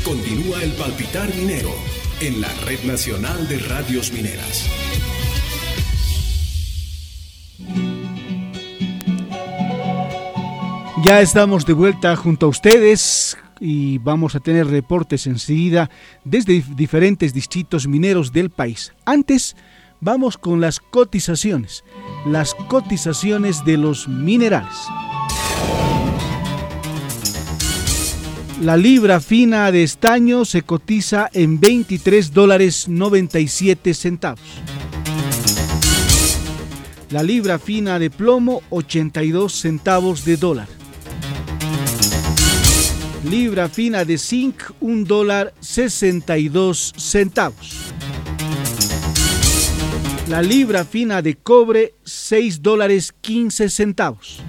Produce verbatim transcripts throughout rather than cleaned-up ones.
Continúa el palpitar minero en la Red Nacional de Radios Mineras. Ya estamos de vuelta junto a ustedes y vamos a tener reportes enseguida desde diferentes distritos mineros del país. Antes, vamos con las cotizaciones, las cotizaciones de los minerales. La libra fina de estaño se cotiza en veintitrés dólares noventa y siete centavos. La libra fina de plomo, ochenta y dos centavos de dólar. Libra fina de zinc, un dólar sesenta y dos centavos. La libra fina de cobre, seis dólares quince centavos.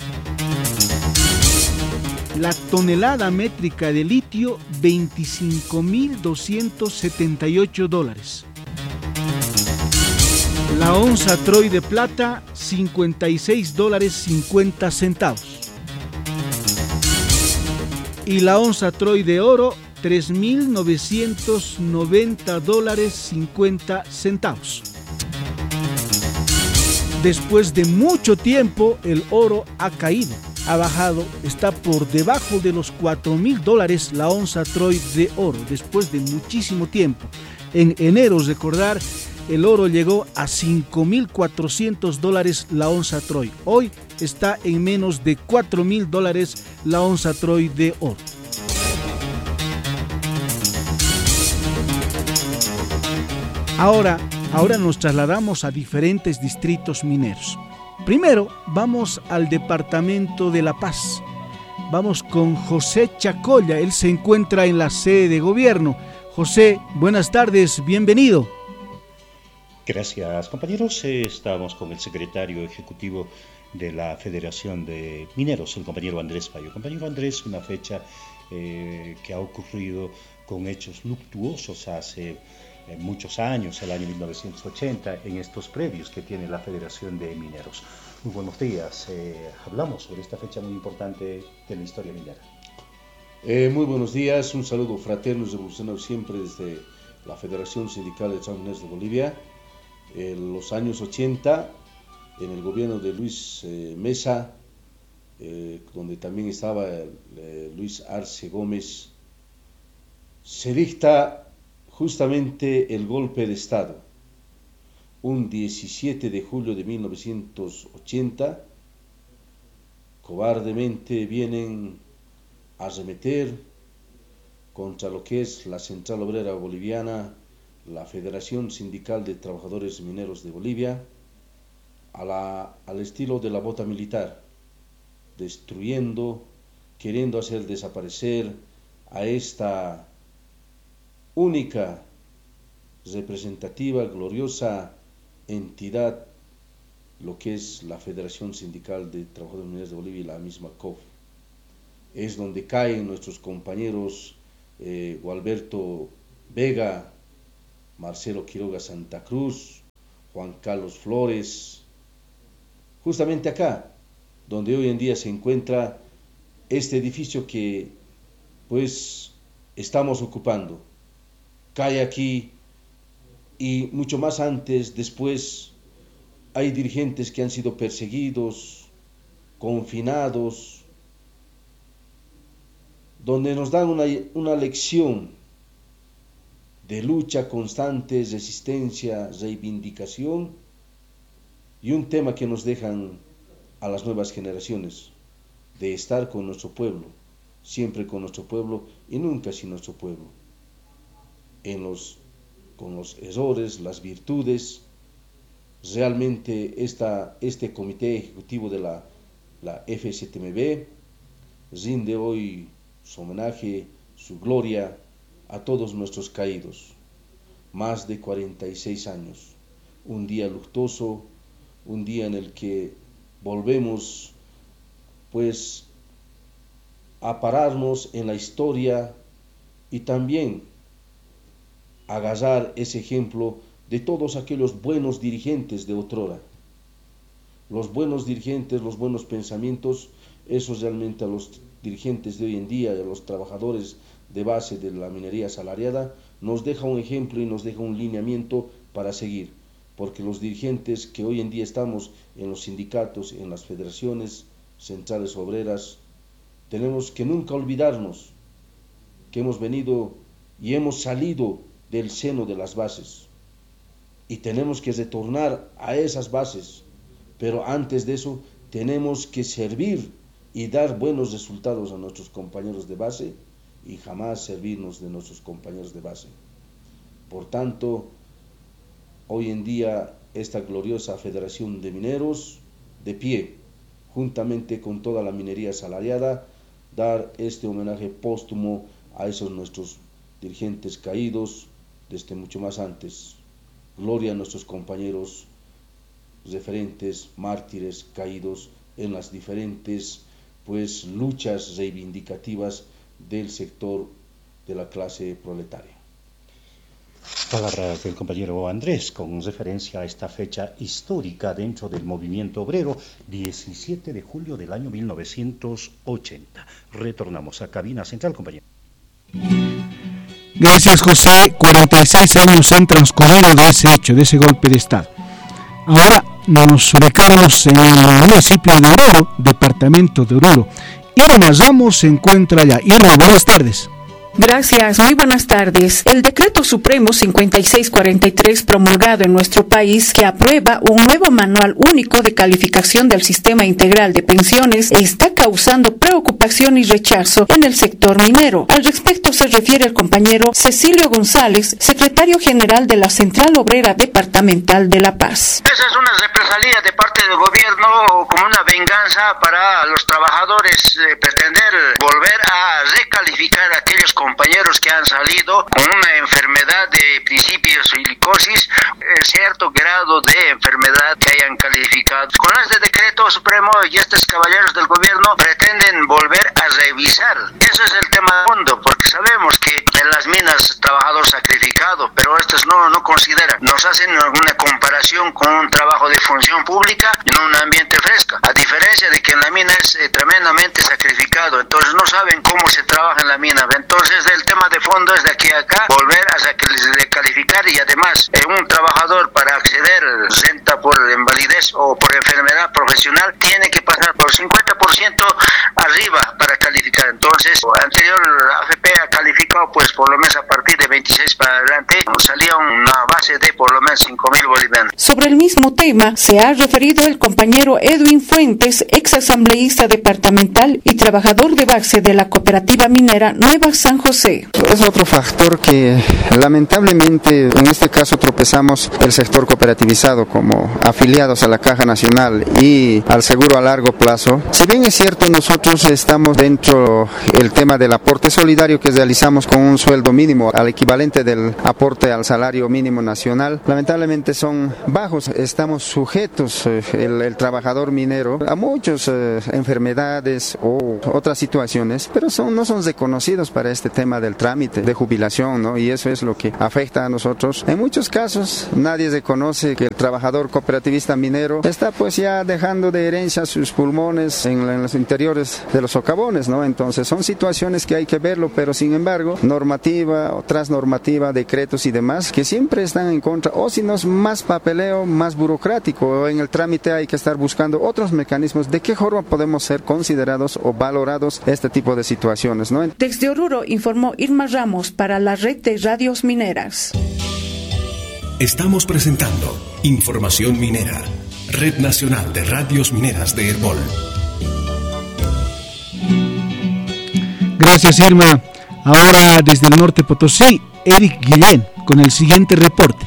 La tonelada métrica de litio, veinticinco mil doscientos setenta y ocho dólares. La onza Troy de plata, cincuenta y seis dólares cincuenta centavos. Y la onza Troy de oro, tres mil novecientos noventa dólares cincuenta centavos. Después de mucho tiempo, el oro ha caído, ha bajado, está por debajo de los cuatro mil dólares la onza Troy de oro, después de muchísimo tiempo. En enero, recordar, el oro llegó a cinco mil cuatrocientos dólares la onza Troy. Hoy está en menos de cuatro mil dólares la onza Troy de oro. Ahora, ahora nos trasladamos a diferentes distritos mineros. Primero, vamos al departamento de La Paz. Vamos con José Chacolla, él se encuentra en la sede de gobierno. José, buenas tardes, bienvenido. Gracias, compañeros. Estamos con el secretario ejecutivo de la Federación de Mineros, el compañero Andrés Payo. Compañero Andrés, una fecha eh, que ha ocurrido con hechos luctuosos hace eh, muchos años, el año mil novecientos ochenta, en estos predios que tiene la Federación de Mineros. Muy buenos días. Eh, hablamos sobre esta fecha muy importante de la historia minera. Eh, muy buenos días. Un saludo fraterno y revolucionario siempre desde la Federación Sindical de Trabajadores Mineros de Bolivia. En los años ochenta, en el gobierno de Luis eh, Mesa, eh, donde también estaba eh, Luis Arce Gómez, se dicta justamente el golpe de Estado. Un diecisiete de julio de mil novecientos ochenta, cobardemente vienen a arremeter contra lo que es la Central Obrera Boliviana, la Federación Sindical de Trabajadores Mineros de Bolivia, a la, al estilo de la bota militar, destruyendo, queriendo hacer desaparecer a esta única, representativa, gloriosa entidad, lo que es la Federación Sindical de Trabajadores Mineros de Bolivia y la misma C O F. Es donde caen nuestros compañeros eh, Gualberto Vega, Marcelo Quiroga Santa Cruz, Juan Carlos Flores, justamente acá, donde hoy en día se encuentra este edificio que pues estamos ocupando. Cae aquí y mucho más antes, después, hay dirigentes que han sido perseguidos, confinados, donde nos dan una, una lección de lucha constante, resistencia, reivindicación y un tema que nos dejan a las nuevas generaciones, de estar con nuestro pueblo, siempre con nuestro pueblo y nunca sin nuestro pueblo, en los, con los errores, las virtudes. Realmente esta, este comité ejecutivo de la, la F S T M B rinde hoy su homenaje, su gloria a todos nuestros caídos. Más de cuarenta y seis años, un día luctuoso, un día en el que volvemos pues a pararnos en la historia y también agarrar ese ejemplo de todos aquellos buenos dirigentes de otrora. Los buenos dirigentes, los buenos pensamientos, esos realmente a los dirigentes de hoy en día y a los trabajadores de base de la minería asalariada, nos deja un ejemplo y nos deja un lineamiento para seguir, porque los dirigentes que hoy en día estamos en los sindicatos, en las federaciones centrales obreras, tenemos que nunca olvidarnos que hemos venido y hemos salido del seno de las bases y tenemos que retornar a esas bases, pero antes de eso tenemos que servir y dar buenos resultados a nuestros compañeros de base y jamás servirnos de nuestros compañeros de base. Por tanto, hoy en día esta gloriosa Federación de Mineros, de pie, juntamente con toda la minería asalariada, dar este homenaje póstumo a esos nuestros dirigentes caídos desde mucho más antes. Gloria a nuestros compañeros referentes, mártires caídos en las diferentes pues luchas reivindicativas del sector de la clase proletaria. Palabras del compañero Andrés con referencia a esta fecha histórica dentro del movimiento obrero, diecisiete de julio del año mil novecientos ochenta. Retornamos a cabina central, compañero. Gracias, José. cuarenta y seis años han transcurrido de ese hecho, de ese golpe de Estado. Ahora nos ubicamos en el municipio de Oruro, departamento de Oruro. Irma Ramos se encuentra allá. Irma, buenas tardes. Gracias, muy buenas tardes. El Decreto Supremo cincuenta y seis cuarenta y tres promulgado en nuestro país, que aprueba un nuevo manual único de calificación del sistema integral de pensiones, está causando preocupación y rechazo en el sector minero. Al respecto se refiere el compañero Cecilio González, secretario general de la Central Obrera Departamental de La Paz. Esa es una represalia de parte del gobierno como una venganza para los trabajadores, eh, pretender volver a recalificar a aquellos compañeros que han salido con una enfermedad de principios silicosis, eh, cierto grado de enfermedad que hayan calificado. Con este decreto supremo y estos caballeros del gobierno pretenden volver a revisar. Eso es el tema de fondo, porque sabemos que en las minas trabajador sacrificado, pero estos no, no consideran. Nos hacen una comparación con un trabajo de función pública en un ambiente fresco, a diferencia de que en la mina es eh, tremendamente sacrificado, entonces no saben cómo se trabaja en la mina. Entonces el tema de fondo es de aquí a acá volver a recalificar, y además eh, un trabajador para acceder renta por invalidez o por enfermedad profesional tiene que pasar por cincuenta por ciento arriba para calificar. Entonces anterior A F P ha calificado pues por lo menos a partir de veintiséis para adelante salía una base de por lo menos cinco mil bolivianos. Sobre el mismo tema se ha referido el compañero Edwin Fuentes, ex asambleísta departamental y trabajador de base de la cooperativa minera Nueva San José. Es otro factor que lamentablemente en este caso tropezamos el sector cooperativizado como afiliados a la Caja Nacional y al seguro a largo plazo. Si bien es cierto, nosotros estamos dentro del tema del aporte solidario que realizamos con un sueldo mínimo al equivalente del aporte al salario mínimo nacional, lamentablemente son bajos. Estamos sujetos, el, el trabajador minero, a muchas eh, enfermedades o otras situaciones, pero son, no son reconocidos para este tema del trámite de jubilación, ¿no? Y eso es lo que afecta a nosotros. En muchos casos nadie reconoce que el trabajador cooperativista minero está pues ya dejando de herencia sus pulmones en, en los interiores de los socavones, ¿no? Entonces son situaciones que hay que verlo, pero sin embargo normativa o tras normativa, decretos y demás que siempre están en contra, o si no es más papeleo, más burocrático. En el trámite hay que estar buscando otros mecanismos de qué forma podemos ser considerados o valorados este tipo de situaciones, ¿no? Desde Oruro informó Irma Ramos para la red de radios mineras. Estamos presentando Información Minera, Red Nacional de Radios Mineras de Herbol. Gracias, Irma. Ahora desde el norte Potosí, Eric Guillén con el siguiente reporte.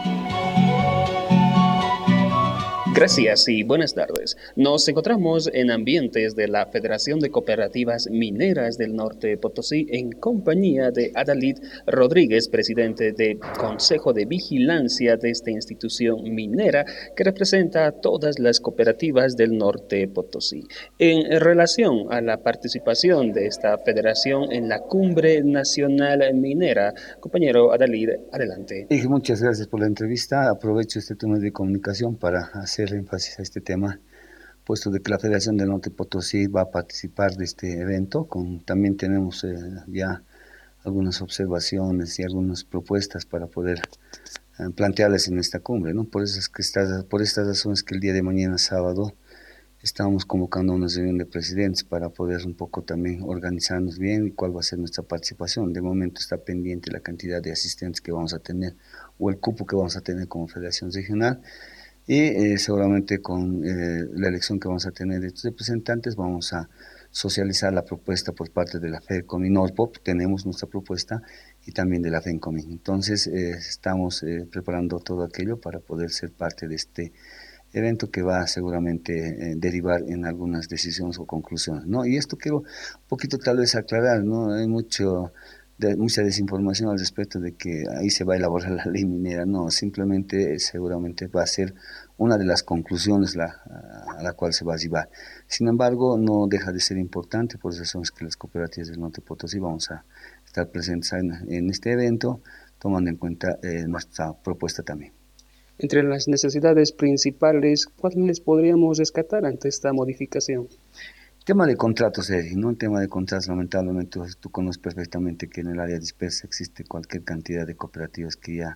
Gracias y buenas tardes. Nos encontramos en ambientes de la Federación de Cooperativas Mineras del Norte de Potosí en compañía de Adalid Rodríguez, presidente del Consejo de Vigilancia de esta institución minera que representa a todas las cooperativas del Norte de Potosí. En relación a la participación de esta federación en la Cumbre Nacional Minera, compañero Adalid, adelante. Muchas gracias por la entrevista. Aprovecho este turno de comunicación para hacer énfasis a este tema. puesto de que la Federación del Norte Potosí va a participar de este evento. Con, también tenemos eh, ya algunas observaciones y algunas propuestas para poder eh, plantearles en esta cumbre, ¿no? Por eso es que está, por estas razones que el día de mañana sábado estamos convocando una reunión de presidentes para poder un poco también organizarnos bien y cuál va a ser nuestra participación. De momento está pendiente la cantidad de asistentes que vamos a tener o el cupo que vamos a tener como Federación Regional, y eh, seguramente con eh, la elección que vamos a tener de estos representantes vamos a socializar la propuesta por parte de la FEDCOM y Norpop. Tenemos nuestra propuesta, y también de la FENCOM. Entonces eh, estamos eh, preparando todo aquello para poder ser parte de este evento que va seguramente eh, derivar en algunas decisiones o conclusiones, ¿no? Y esto quiero un poquito tal vez aclarar, ¿no? Hay mucho de, mucha desinformación al respecto de que ahí se va a elaborar la ley minera. No, simplemente seguramente va a ser una de las conclusiones la, a la cual se va a llevar. Sin embargo, no deja de ser importante, por eso son que las cooperativas del Norte Potosí vamos a estar presentes en, en este evento, tomando en cuenta eh, nuestra propuesta también. Entre las necesidades principales, ¿cuáles podríamos rescatar ante esta modificación? Tema de contratos, Eri, ¿no? El tema de contratos, lamentablemente, tú, tú conoces perfectamente que en el área dispersa existe cualquier cantidad de cooperativas que ya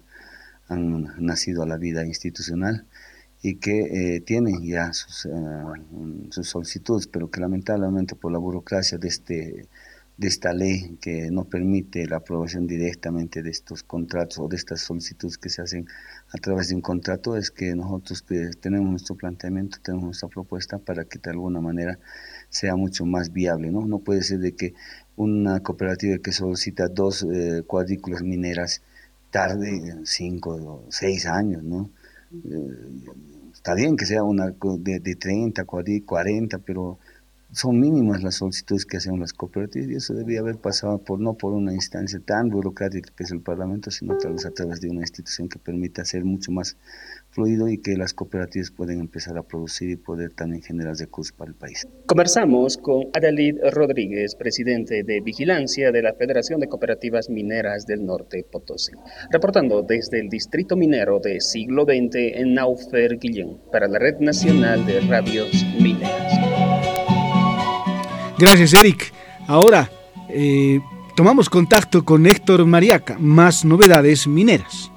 han nacido a la vida institucional y que eh, tienen ya sus, uh, sus solicitudes, pero que lamentablemente por la burocracia de este de esta ley que no permite la aprobación directamente de estos contratos o de estas solicitudes que se hacen a través de un contrato, es que nosotros que tenemos nuestro planteamiento, tenemos nuestra propuesta para que de alguna manera sea mucho más viable, ¿no? No puede ser de que una cooperativa que solicita dos eh, cuadrículas mineras tarde cinco o seis años, ¿no? Eh, está bien que sea una de, de treinta, cuarenta, pero son mínimas las solicitudes que hacen las cooperativas, y eso debería haber pasado por no por una instancia tan burocrática que es el Parlamento, sino tal vez a través de una institución que permita ser mucho más fluido y que las cooperativas pueden empezar a producir y poder también generar recursos para el país. Conversamos con Adalid Rodríguez, presidente de Vigilancia de la Federación de Cooperativas Mineras del Norte Potosí, reportando desde el Distrito Minero de Siglo veinte en Naufer, Guillén, para la Red Nacional de Radios Mineras. Gracias, Eric. Ahora eh, tomamos contacto con Héctor Mariaca, más novedades mineras.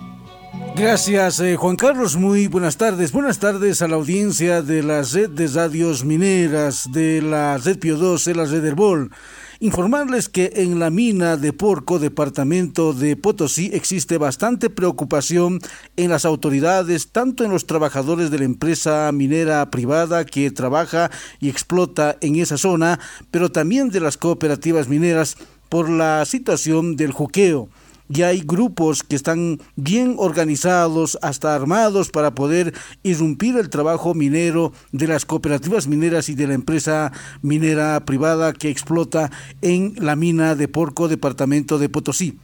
Gracias, eh, Juan Carlos. Muy buenas tardes. Buenas tardes a la audiencia de la red de radios mineras, de la red Pío doce, la red Herbol. Informarles que en la mina de Porco, departamento de Potosí, existe bastante preocupación en las autoridades, tanto en los trabajadores de la empresa minera privada que trabaja y explota en esa zona, pero también de las cooperativas mineras por la situación del juqueo. Ya hay grupos que están bien organizados, hasta armados, para poder irrumpir el trabajo minero de las cooperativas mineras y de la empresa minera privada que explota en la mina de Porco, departamento de Potosí.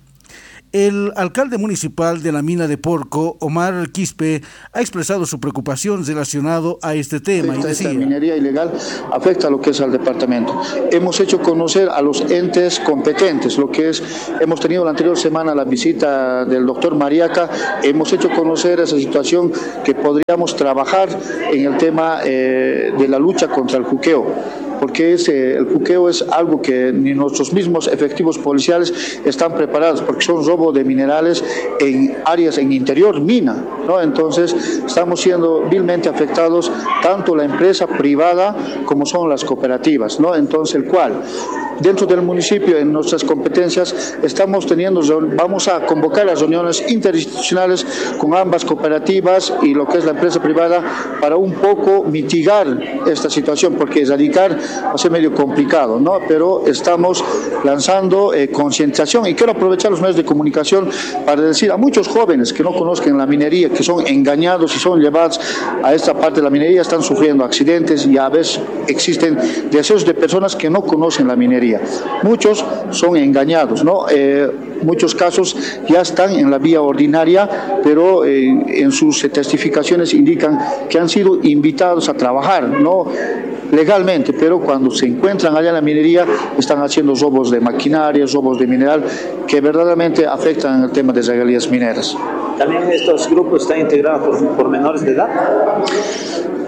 El alcalde municipal de la mina de Porco, Omar Quispe, ha expresado su preocupación relacionado a este tema. Esta, y decía, esta minería ilegal afecta a lo que es al departamento. Hemos hecho conocer a los entes competentes, lo que es, hemos tenido la anterior semana la visita del doctor Mariaca, hemos hecho conocer esa situación que podríamos trabajar en el tema eh, de la lucha contra el juqueo. Porque ese, el juqueo es algo que ni nuestros mismos efectivos policiales están preparados, porque son robo de minerales en áreas en interior mina, ¿no? Entonces estamos siendo vilmente afectados tanto la empresa privada como son las cooperativas, ¿no? Entonces el cual dentro del municipio, en nuestras competencias, estamos teniendo, vamos a convocar las reuniones interinstitucionales con ambas cooperativas y lo que es la empresa privada para un poco mitigar esta situación, porque erradicar va a ser medio complicado, ¿no? Pero estamos lanzando eh, concientización, y quiero aprovechar los medios de comunicación para decir a muchos jóvenes que no conozcan la minería, que son engañados y son llevados a esta parte de la minería, están sufriendo accidentes y a veces existen deseos de personas que no conocen la minería. Muchos son engañados, ¿no? Eh, muchos casos ya están en la vía ordinaria, pero eh, en sus testificaciones indican que han sido invitados a trabajar, no legalmente, pero cuando se encuentran allá en la minería están haciendo robos de maquinaria, robos de mineral, que verdaderamente afectan el tema de regalías mineras. ¿También estos grupos están integrados por, por menores de edad?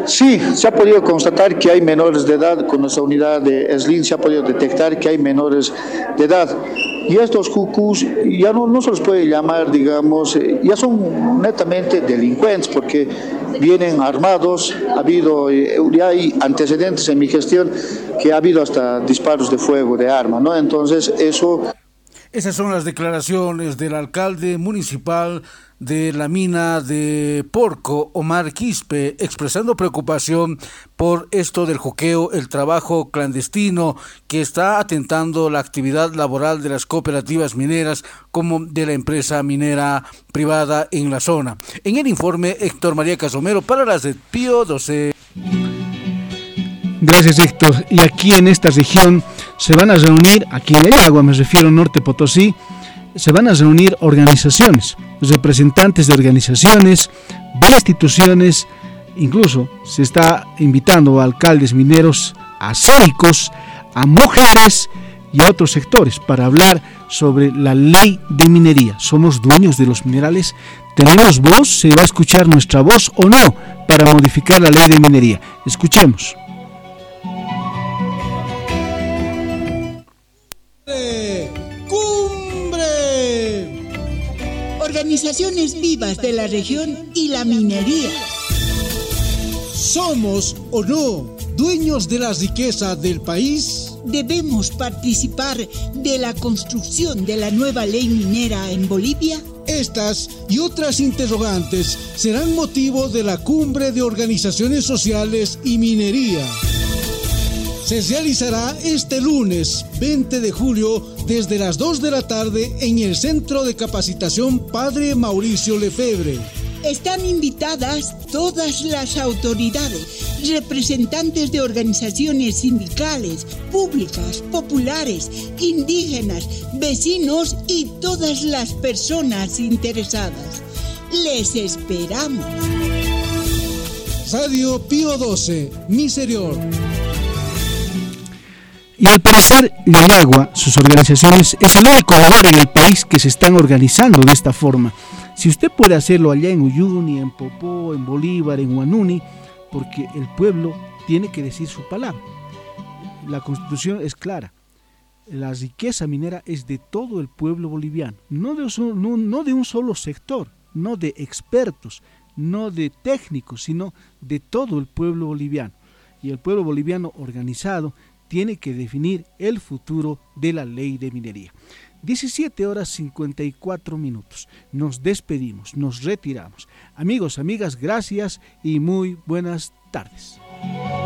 Sí, se ha podido constatar que hay menores de edad, con nuestra unidad de S L I N se ha podido detectar que hay menores de edad. Y estos jucus ya no, no se los puede llamar, digamos, eh, ya son netamente delincuentes porque vienen armados, ha habido, eh, ya hay antecedentes en mi gestión que ha habido hasta disparos de fuego, de arma, ¿no? Entonces eso... Esas son las declaraciones del alcalde municipal de la mina de Porco, Omar Quispe, expresando preocupación por esto del juqueo, el trabajo clandestino que está atentando la actividad laboral de las cooperativas mineras como de la empresa minera privada en la zona. En el informe, Héctor María Casomero para las de Pío doce. Gracias, Héctor. Y aquí en esta región se van a reunir, aquí en el Agua, me refiero a Norte Potosí, se van a reunir organizaciones, representantes de organizaciones, de instituciones, incluso se está invitando a alcaldes mineros, a cívicos, a mujeres y a otros sectores para hablar sobre la ley de minería. ¿Somos dueños de los minerales? ¿Tenemos voz? ¿Se va a escuchar nuestra voz o no para modificar la ley de minería? Escuchemos. Organizaciones vivas de la región y la minería. ¿Somos o no dueños de la riqueza del país? ¿Debemos participar de la construcción de la nueva ley minera en Bolivia? Estas y otras interrogantes serán motivo de la Cumbre de Organizaciones Sociales y Minería. Se realizará este lunes veinte de julio desde las dos de la tarde en el Centro de Capacitación Padre Mauricio Lefebvre. Están invitadas todas las autoridades, representantes de organizaciones sindicales, públicas, populares, indígenas, vecinos y todas las personas interesadas. Les esperamos. Radio Pío doce, Miserior. Y al parecer, Yayagua, sus organizaciones, es el único lugar en el país que se están organizando de esta forma. Si usted puede hacerlo allá en Uyuni, en Popó, en Bolívar, en Huanuni, porque el pueblo tiene que decir su palabra. La Constitución es clara. La riqueza minera es de todo el pueblo boliviano, no de, no, no de un solo sector, no de expertos, no de técnicos, sino de todo el pueblo boliviano. Y el pueblo boliviano organizado tiene que definir el futuro de la ley de minería. diecisiete horas cincuenta y cuatro minutos. Nos despedimos, nos retiramos. Amigos, amigas, gracias y muy buenas tardes.